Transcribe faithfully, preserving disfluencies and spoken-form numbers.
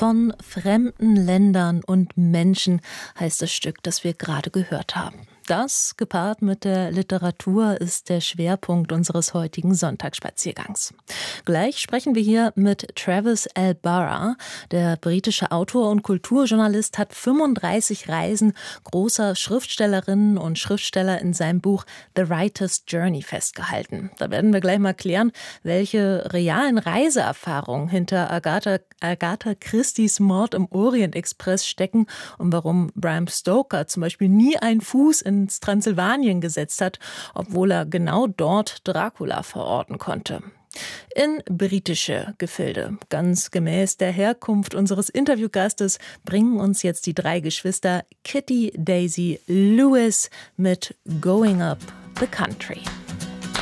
Von fremden Ländern und Menschen heißt das Stück, das wir gerade gehört haben. Das, gepaart mit der Literatur, ist der Schwerpunkt unseres heutigen Sonntagsspaziergangs. Gleich sprechen wir hier mit Travis Albara. Der britische Autor und Kulturjournalist hat fünfunddreißig Reisen großer Schriftstellerinnen und Schriftsteller in seinem Buch The Writer's Journey festgehalten. Da werden wir gleich mal klären, welche realen Reiseerfahrungen hinter Agatha, Agatha Christies Mord im Orient Express stecken und warum Bram Stoker zum Beispiel nie einen Fuß in ins Transsilvanien gesetzt hat, obwohl er genau dort Dracula verorten konnte. In britische Gefilde, ganz gemäß der Herkunft unseres Interviewgastes, bringen uns jetzt die drei Geschwister Kitty, Daisy, Lewis mit Going Up the Country.